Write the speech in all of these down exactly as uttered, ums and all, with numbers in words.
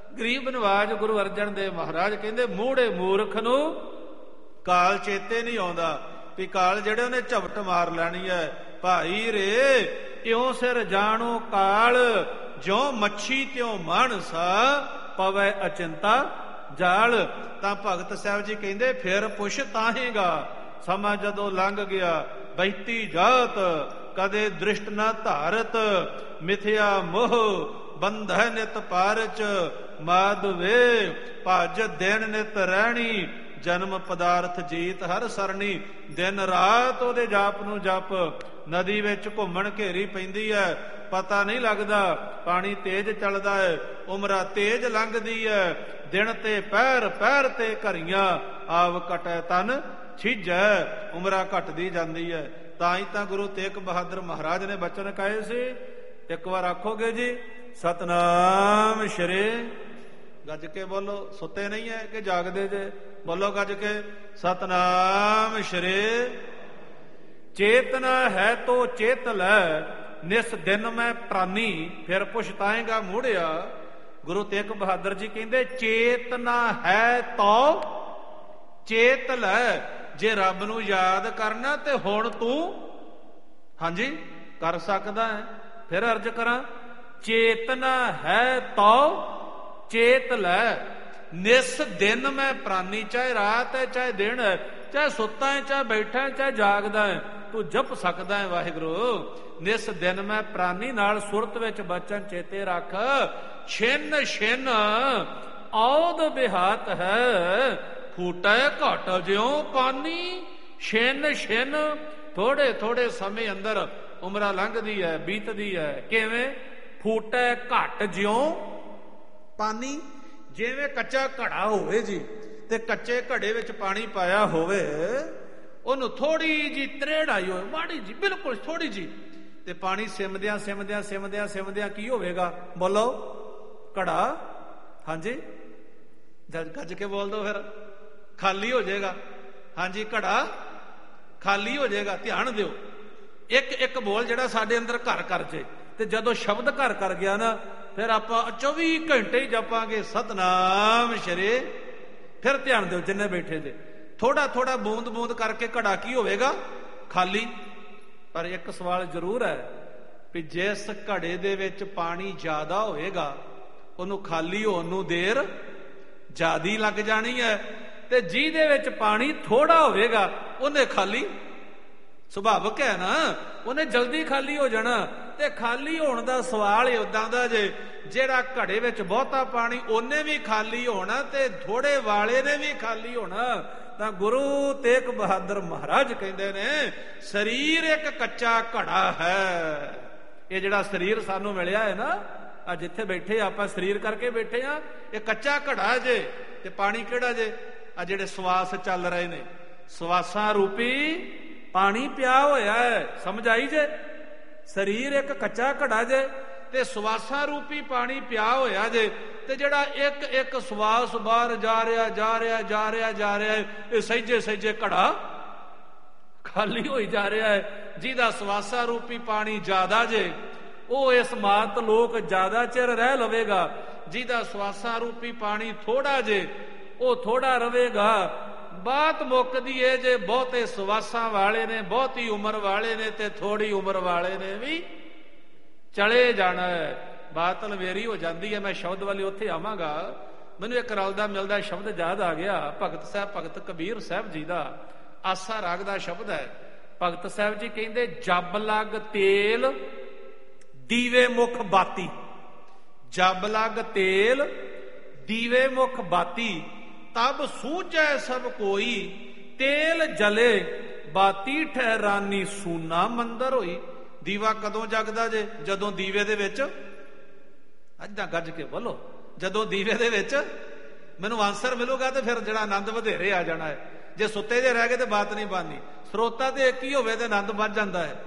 ਗਰੀਬ ਨਵਾਜ ਗੁਰੂ ਅਰਜਨ ਦੇਵ ਮਹਾਰਾਜ ਕਹਿੰਦੇ ਮੂਹੜੇ ਮੂਰਖ ਨੂੰ ਕਾਲ ਚੇਤੇ ਨਹੀਂ ਆਉਂਦਾ ਵੀ ਕਾਲ ਜਿਹੜੇ ਉਹਨੇ ਝਪਟ ਮਾਰ ਲੈਣੀ ਹੈ। ਭਾਈ ਰੇ ਇਉਂ ਸਿਰ ਜਾਣੋ ਕਾਲ, ਜਿਉਂ ਮੱਛੀ ਤਿਉਂ ਮਾਨਸਾ, ਪਵੈ ਅਚਿੰਤਾ ਜਾਲ। ਤਾਂ ਭਗਤ ਸਾਹਿਬ ਜੀ ਕਹਿੰਦੇ ਫਿਰ ਪੁੱਛ ਤਾਹੇਗਾ, ਸਮਾਂ ਜਦੋਂ ਲੰਘ ਗਿਆ ਬਹਿਤੀ ਜਾਤ, ਕਦੇ ਦ੍ਰਿਸ਼ਟ ਨਾ ਧਾਰਤ, ਮਿਥਿਆ ਮੋਹ ਬੰਧੈ ਨਿਤ ਪਾਰਚ, ਮਾਧਵੇ ਭਜ ਦਿਨ ਨਿਤ ਰਹਿਣੀ, ਜਨਮ ਪਦਾਰਥ ਜੀਤ ਹਰ ਸਰਣੀ। ਦਿਨ ਰਾਤ ਉਹਦੇ ਜਾਪ ਨੂੰ ਜਪ। ਨਦੀ ਵਿੱਚ ਘੁੰਮਣ ਘੇਰੀ ਪੈਂਦੀ ਹੈ, ਪਤਾ ਨਹੀਂ ਲੱਗਦਾ, ਪਾਣੀ ਤੇਜ਼ ਚੱਲਦਾ ਹੈ, ਉਮਰਾਂ ਤੇਜ਼ ਲੰਘਦੀ ਹੈ, ਦਿਨ ਤੇ ਪਹਿਰ ਪਹਿਰ ਤੇ ਘਰੀਆਂ, ਆਵ ਘਟੈ ਤਨ ਛਿਜੈ, ਉਮਰਾਂ ਘਟਦੀ ਜਾਂਦੀ ਹੈ। ਤਾਂ ਹੀ ਤਾਂ ਗੁਰੂ ਤੇਗ ਬਹਾਦਰ ਮਹਾਰਾਜ ਨੇ ਬਚਨ ਕਹੇ ਸੀ, ਇੱਕ ਵਾਰ ਆਖੋਗੇ ਜੀ ਸਤਨਾਮ ਸ਼੍ਰੀ, ਗੱਜ ਕੇ ਬੋਲੋ, ਸੁੱਤੇ ਨਹੀਂ ਹੈ ਕਿ ਜਾਗਦੇ ਜੇ, ਬੋਲੋ ਗੱਜ ਕੇ ਸਤਨਾਮ ਸ਼੍ਰੀ। ਚੇਤਨਾ ਹੈ ਤੋ ਚੇਤ ਲੈ, ਨਿਸ ਦਿਨ ਮੈਂ ਪ੍ਰਾਨੀ, ਫਿਰ ਪੁਛਤਾਏਗਾ ਮੂੜਿਆ। ਗੁਰੂ ਤੇਗ ਬਹਾਦਰ ਜੀ ਕਹਿੰਦੇ ਚੇਤਨਾ ਹੈ ਤੋ ਚੇਤ ਲੈ, ਜੇ ਰੱਬ ਨੂੰ ਯਾਦ ਕਰਨਾ ਤੇ ਹੁਣ ਤੂੰ ਹਾਂਜੀ ਕਰ ਸਕਦਾ ਹੈ। ਫਿਰ ਅਰਜ ਕਰਾਂ, ਚੇਤਨਾ ਹੈ ਤੋ ਚੇਤ ਲੈ, ਨਿਸ ਦਿਨ ਮੈਂ ਪ੍ਰਾਨੀ, ਚਾਹੇ ਰਾਤ ਹੈ ਚਾਹੇ ਦਿਨ ਹੈ, ਚਾਹੇ ਸੁੱਤਾ ਹੈ ਚਾਹੇ ਬੈਠਾ ਹੈ ਚਾਹੇ ਜਾਗਦਾ ਹੈ, ਤੂੰ ਜਪ ਸਕਦਾ ਹੈ ਵਾਹਿਗੁਰੂ। ਨਿਸ ਦਿਨ ਮੈਂ ਪ੍ਰਾਨੀ, ਨਾਲ ਸੁਰਤ ਵਿੱਚ ਬਚਨ ਚੇਤੇ ਰੱਖ। ਛਿਨ ਛਿਨ ਔਦ ਬਿਹਾਤ ਹੈ, ਫੂਟੈ ਘਟ ਜਿਉਂ ਪਾਨੀ। ਛਿਨ ਛਿਨ ਥੋੜੇ ਥੋੜੇ ਸਮੇਂ ਅੰਦਰ ਉਮਰਾਂ ਲੰਘਦੀ ਹੈ, ਬੀਤਦੀ ਹੈ। ਕਿਵੇਂ? ਫੂਟੈ ਘਟ ਜਿਉਂ ਪਾਨੀ, ਜਿਵੇਂ ਕੱਚਾ ਘੜਾ ਹੋਵੇ ਜੀ, ਤੇ ਕੱਚੇ ਘੜੇ ਵਿੱਚ ਪਾਣੀ ਪਾਇਆ ਹੋਵੇ, ਉਹਨੂੰ ਥੋੜੀ ਜੀ ਤਰੇੜ ਆਈ ਹੋਵੇ, ਮਾੜੀ ਜੀ, ਬਿਲਕੁਲ ਥੋੜੀ ਜੀ, ਤੇ ਪਾਣੀ ਸਿਮਦਿਆਂ ਸਿਮਦਿਆਂ ਸਿਮਦਿਆਂ ਸਿਮਦਿਆਂ ਕੀ ਹੋਵੇਗਾ? ਬੋਲੋ ਘੜਾ ਹਾਂਜੀ ਗੱਜ ਕੇ ਬੋਲ ਦੋ, ਫਿਰ ਖਾਲੀ ਹੋ ਜਾਏਗਾ। ਹਾਂਜੀ ਘੜਾ ਖਾਲੀ ਹੋ ਜਾਏਗਾ। ਧਿਆਨ ਦਿਓ, ਇੱਕ ਇੱਕ ਬੋਲ ਜਿਹੜਾ ਸਾਡੇ ਅੰਦਰ ਘਰ ਕਰ ਜੇ, ਤੇ ਜਦੋਂ ਸ਼ਬਦ ਘਰ ਕਰ ਗਿਆ ਨਾ, ਫਿਰ ਆਪਾਂ ਚੌਵੀ ਘੰਟੇ ਹੀ ਜਪਾਂਗੇ ਸਤਨਾਮ ਸ਼੍ਰੀ। ਫਿਰ ਧਿਆਨ ਦਿਓ ਜਿੰਨੇ ਬੈਠੇ ਜੇ, ਥੋੜਾ ਥੋੜਾ ਬੂੰਦ ਬੂੰਦ ਕਰਕੇ ਘੜਾ ਕੀ ਹੋਵੇਗਾ? ਖਾਲੀ। ਪਰ ਇੱਕ ਸਵਾਲ ਜ਼ਰੂਰ ਹੈ ਵੀ ਜਿਸ ਘੜੇ ਦੇ ਵਿੱਚ ਪਾਣੀ ਜ਼ਿਆਦਾ ਹੋਵੇਗਾ, ਉਹਨੂੰ ਖਾਲੀ ਹੋਣ ਨੂੰ ਦੇਰ ਜ਼ਿਆਦੀ ਲੱਗ ਜਾਣੀ ਹੈ, ਤੇ ਜਿਹਦੇ ਵਿੱਚ ਪਾਣੀ ਥੋੜਾ ਹੋਵੇਗਾ ਉਹਨੇ ਖਾਲੀ, ਸੁਭਾਵਿਕ ਹੈ ਨਾ, ਉਹਨੇ ਜਲਦੀ ਖਾਲੀ ਹੋ ਜਾਣਾ। ਤੇ ਖਾਲੀ ਹੋਣ ਦਾ ਸਵਾਲ ਹੀ ਉਦਾਂ ਦਾ ਜੇ, ਜਿਹੜਾ ਘੜੇ ਵਿੱਚ ਬਹੁਤਾ ਪਾਣੀ ਉਹਨੇ ਵੀ ਖਾਲੀ ਹੋਣਾ, ਤੇ ਥੋੜੇ ਵਾਲੇ ਨੇ ਵੀ ਖਾਲੀ ਹੋਣਾ। ਤਾਂ ਗੁਰੂ ਤੇਗ ਬਹਾਦਰ ਮਹਾਰਾਜ ਕਹਿੰਦੇ ਨੇ ਸਰੀਰ ਇੱਕ ਕੱਚਾ ਘੜਾ ਹੈ। ਇਹ ਜਿਹੜਾ ਸਰੀਰ ਸਾਨੂੰ ਮਿਲਿਆ ਹੈ ਨਾ, ਆ ਜਿੱਥੇ ਬੈਠੇ ਆਪਾਂ ਸਰੀਰ ਕਰਕੇ ਬੈਠੇ ਆ, ਇਹ ਕੱਚਾ ਘੜਾ ਜੇ। ਤੇ ਪਾਣੀ ਕਿਹੜਾ ਜੇ? ਆ ਜਿਹੜੇ ਸਵਾਸ ਚੱਲ ਰਹੇ ਨੇ, ਸਵਾਸਾਂ ਰੂਪੀ ਪਾਣੀ ਪਿਆ ਹੋਇਆ ਹੈ। ਸਮਝ ਆਈ ਜੇ? ਸਰੀਰ ਇੱਕ ਕੱਚਾ ਘੜਾ ਜੇ, ਤੇ ਸਵਾਸਾਂ ਰੂਪੀ ਪਾਣੀ ਪਿਆ ਹੋਇਆ ਜੇ। ਤੇ ਜਿਹੜਾ ਇੱਕ ਇੱਕ ਸਵਾਸ ਬਾਹਰ ਜਾ ਰਿਹਾ ਜਾ ਰਿਹਾ ਜਾ ਰਿਹਾ ਜਾ ਰਿਹਾ ਹੈ, ਇਹ ਸਹਿਜੇ ਸਹਿਜੇ ਘੜਾ ਖਾਲੀ ਹੋਈ ਜਾ ਰਿਹਾ ਹੈ। ਜਿਹਦਾ ਸਵਾਸਾਂ ਰੂਪੀ ਪਾਣੀ ਜ਼ਿਆਦਾ ਜੇ, ਉਹ ਇਸ ਮਾਤ ਲੋਕ ਜ਼ਿਆਦਾ ਚਿਰ ਰਹਿ ਲਵੇਗਾ। ਜਿਹਦਾ ਸਵਾਸਾਂ ਰੂਪੀ ਪਾਣੀ ਥੋੜਾ ਜੇ, ਉਹ ਥੋੜਾ ਰਵੇਗਾ। ਬਾਤ ਮੁੱਕਦੀ ਏ ਜੇ ਬਹੁਤੇ ਸਵਾਸਾਂ ਵਾਲੇ ਨੇ, ਬਹੁਤੀ ਉਮਰ ਵਾਲੇ ਨੇ, ਤੇ ਥੋੜੀ ਉਮਰ ਵਾਲੇ ਨੇ ਵੀ ਚਲੇ ਜਾਣਾ ਹੈ। ਬਾਤ ਲਵੇਰੀ ਹੋ ਜਾਂਦੀ ਹੈ। ਮੈਂ ਸ਼ਬਦ ਵਾਲੀ ਉੱਥੇ ਆਵਾਂਗਾ। ਮੈਨੂੰ ਇੱਕ ਰਲਦਾ ਮਿਲਦਾ ਸ਼ਬਦ ਯਾਦ ਆ ਗਿਆ, ਭਗਤ ਸਾਹਿਬ ਭਗਤ ਕਬੀਰ ਸਾਹਿਬ ਜੀ ਦਾ ਆਸਾ ਰਾਗ ਦਾ ਸ਼ਬਦ ਹੈ। ਭਗਤ ਸਾਹਿਬ ਜੀ ਕਹਿੰਦੇ ਜਬ ਲੱਗ ਤੇਲ ਦੀਵੇ ਮੁਖ ਬਾਤੀ, ਜਬ ਲੱਗ ਤੇਲ ਦੀਵੇ ਮੁਖ ਬਾਤੀ, ਤਬ ਸੂਝੈ ਸਭ ਕੋਈ, ਤੇਲ ਜਲੇ ਬਾਤੀ ਠਹਿਰਾਨੀ ਸੂਨਾ ਮੰਦਰ ਹੋਈ। ਦੀਵਾ ਕਦੋਂ ਜਗਦਾ ਜੇ? ਜਦੋਂ ਦੀਵੇ ਦੇ ਵਿੱਚ, ਅੱਜ ਗੱਜ ਕੇ ਬੋਲੋ, ਜਦੋਂ ਦੀਵੇ ਦੇ ਵਿੱਚ। ਮੈਨੂੰ ਆਨਸਰ ਮਿਲੂਗਾ ਤੇ ਫਿਰ ਜਿਹੜਾ ਆਨੰਦ ਵਧੇਰੇ ਆ ਜਾਣਾ ਹੈ। ਜੇ ਸੁੱਤੇ ਜੇ ਰਹਿ ਗਏ ਤੇ ਬਾਤ ਨਹੀਂ ਬਣਨੀ। ਸਰੋਤਾ ਤੇ ਇੱਕ ਹੀ ਹੋਵੇ ਤੇ ਆਨੰਦ ਵੱਧ ਜਾਂਦਾ ਹੈ।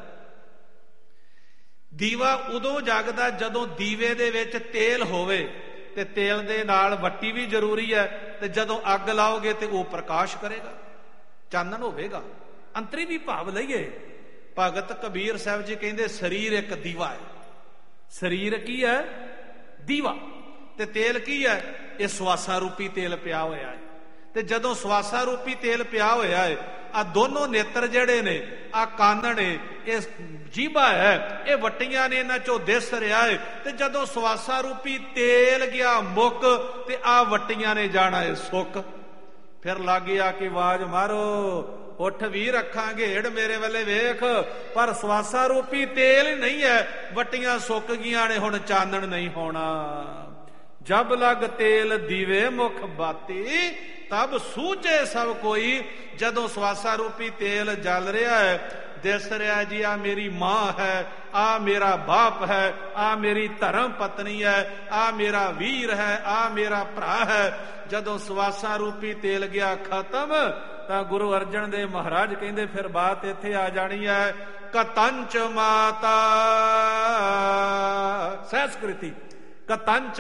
ਦੀਵਾ ਉਦੋਂ ਜਗਦਾ ਜਦੋਂ ਦੀਵੇ ਦੇ ਵਿੱਚ ਤੇਲ ਹੋਵੇ, ਤੇ ਤੇਲ ਦੇ ਨਾਲ ਵੱਟੀ ਵੀ ਜ਼ਰੂਰੀ ਹੈ। ਤੇ ਜਦੋਂ ਅੱਗ ਲਾਓਗੇ ਤੇ ਉਹ ਪ੍ਰਕਾਸ਼ ਕਰੇਗਾ, ਚਾਨਣ ਹੋਵੇਗਾ। ਅੰਤਰੀ ਵੀ ਭਾਵ ਲਈਏ, ਭਗਤ ਕਬੀਰ ਸਾਹਿਬ ਜੀ ਕਹਿੰਦੇ ਸਰੀਰ ਇੱਕ ਦੀਵਾ ਹੈ। ਸਰੀਰ ਕੀ ਹੈ? ਦੀਵਾ। ਤੇ ਤੇ ਤੇਲ ਕੀ ਹੈ? ਇਹ ਸਵਾਸਾ ਰੂਪੀ ਤੇਲ ਪਿਆ ਹੋਇਆ ਹੈ। ਤੇ ਜਦੋਂ ਸਵਾਸਾ ਰੂਪੀ ਤੇਲ ਪਿਆ ਹੋਇਆ ਹੈ, ਆ ਦੋਨੋਂ ਨੇਤਰ ਜਿਹੜੇ ਨੇ, ਆ ਕੰਨ ਨੇ, ਇਹ ਜੀਭਾ ਹੈ, ਇਹ ਵੱਟੀਆਂ ਨੇ, ਇਹਨਾਂ ਚੋਂ ਦਿਸ ਰਿਹਾ ਹੈ। ਤੇ ਜਦੋਂ ਸਵਾਸਾ ਰੂਪੀ ਤੇਲ ਗਿਆ ਮੁੱਕ, ਤੇ ਆ ਵੱਟੀਆਂ ਨੇ ਜਾਣਾ ਹੈ ਸੁੱਕ। ਫਿਰ ਲਾਗੇ ਆ ਕੇ ਆਵਾਜ਼ ਮਾਰੋ, ਉੱਠ ਵੀਰ ਅੱਖਾਂ ਘੇੜ ਮੇਰੇ ਵੱਲੇ ਵੇਖ, ਪਰ ਸਵਾਸਾ ਰੂਪੀ ਤੇਲ ਨਹੀਂ ਹੈ, ਵੱਟੀਆਂ ਸੁੱਕ ਗਈਆਂ ਨੇ, ਹੁਣ ਚਾਨਣ ਨਹੀਂ ਹੋਣਾ। ਜਬ ਲਗ ਤੇਲ ਦੀਵੇ ਮੁਖ ਬਾਤੀ, ਤਬ ਸੂਝੇ ਸਭ ਕੋਈ। ਜਦੋਂ ਸਵਾਸਾ ਰੂਪੀ ਤੇਲ ਜਲ ਰਿਹਾ ਹੈ, ਦਿਸ ਰਿਹਾ ਜੀ ਆ ਮੇਰੀ ਮਾਂ ਹੈ, ਆ ਮੇਰਾ ਬਾਪ ਹੈ, ਆ ਮੇਰੀ ਧਰਮ ਪਤਨੀ ਹੈ, ਆ ਮੇਰਾ ਵੀਰ ਹੈ, ਆ ਮੇਰਾ ਭਰਾ ਹੈ। ਜਦੋਂ ਸਵਾਸਾ ਰੂਪੀ ਤੇਲ ਗਿਆ ਖਤਮ, ਤਾਂ ਗੁਰੂ ਅਰਜਨ ਦੇਵ ਮਹਾਰਾਜ ਕਹਿੰਦੇ ਫਿਰ ਬਾਤ ਇੱਥੇ ਆ ਜਾਣੀ ਹੈ, ਕਤੰਚ ਮਾਤਾ ਸਹਿਸਕ੍ਰਿਤੀ। ਕਤੰਚ